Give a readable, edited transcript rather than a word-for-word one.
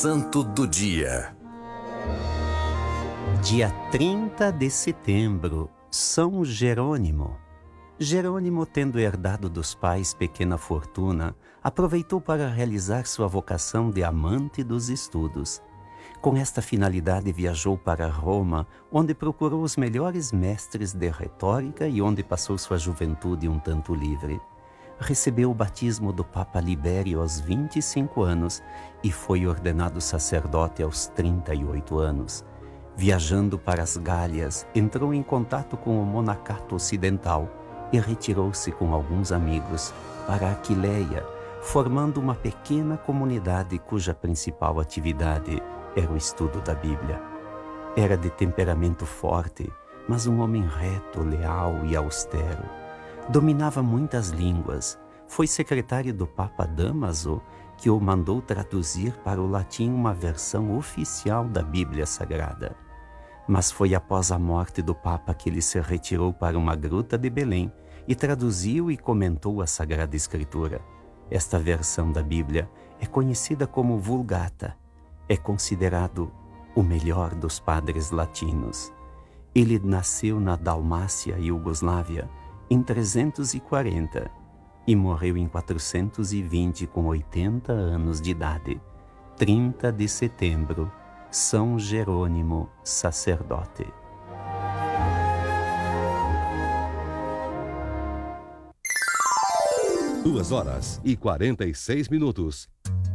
Santo do Dia. Dia 30 de setembro, São Jerônimo. Jerônimo, tendo herdado dos pais pequena fortuna, aproveitou para realizar sua vocação de amante dos estudos. Com esta finalidade viajou para Roma, onde procurou os melhores mestres de retórica e onde passou sua juventude um tanto livre. Recebeu o batismo do Papa Libério aos 25 anos e foi ordenado sacerdote aos 38 anos. Viajando para as Gálias, entrou em contato com o monacato ocidental e retirou-se com alguns amigos para Aquileia, formando uma pequena comunidade cuja principal atividade era o estudo da Bíblia. Era de temperamento forte, mas um homem reto, leal e austero. Dominava muitas línguas. Foi secretário do Papa Dámaso, que o mandou traduzir para o latim uma versão oficial da Bíblia Sagrada. Mas foi após a morte do Papa que ele se retirou para uma gruta de Belém e traduziu e comentou a Sagrada Escritura. Esta versão da Bíblia é conhecida como Vulgata. É considerado o melhor dos padres latinos. Ele nasceu na Dalmácia, Iugoslávia, em 340 e morreu em 420 com 80 anos de idade. 30 de setembro, São Jerônimo, sacerdote. Duas horas e 46 minutos.